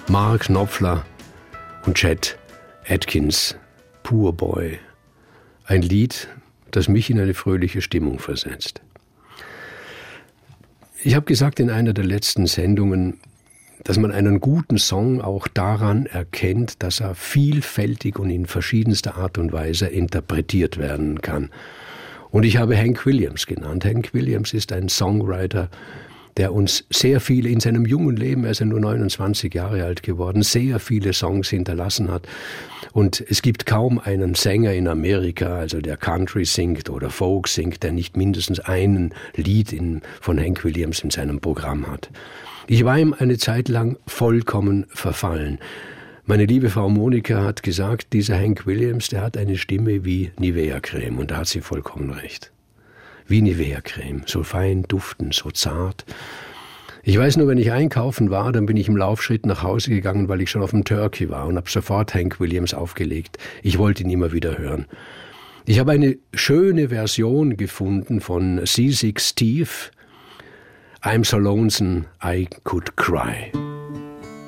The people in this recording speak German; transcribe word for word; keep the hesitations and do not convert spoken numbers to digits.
Mark Knopfler und Chet Atkins, Poor Boy. Ein Lied, das mich in eine fröhliche Stimmung versetzt. Ich habe gesagt in einer der letzten Sendungen, dass man einen guten Song auch daran erkennt, dass er vielfältig und in verschiedenster Art und Weise interpretiert werden kann. Und ich habe Hank Williams genannt. Hank Williams ist ein Songwriter, der uns sehr viele in seinem jungen Leben, er ist ja nur neunundzwanzig Jahre alt geworden, sehr viele Songs hinterlassen hat. Und es gibt kaum einen Sänger in Amerika, also der Country singt oder Folk singt, der nicht mindestens ein Lied in, von Hank Williams in seinem Programm hat. Ich war ihm eine Zeit lang vollkommen verfallen. Meine liebe Frau Monika hat gesagt, dieser Hank Williams, der hat eine Stimme wie Nivea-Creme. Und da hat sie vollkommen recht. Wie Nivea-Creme, so fein duftend, so zart. Ich weiß nur, wenn ich einkaufen war, dann bin ich im Laufschritt nach Hause gegangen, weil ich schon auf dem Turkey war und habe sofort Hank Williams aufgelegt. Ich wollte ihn immer wieder hören. Ich habe eine schöne Version gefunden von Seasick Steve, I'm so lonesome I could cry.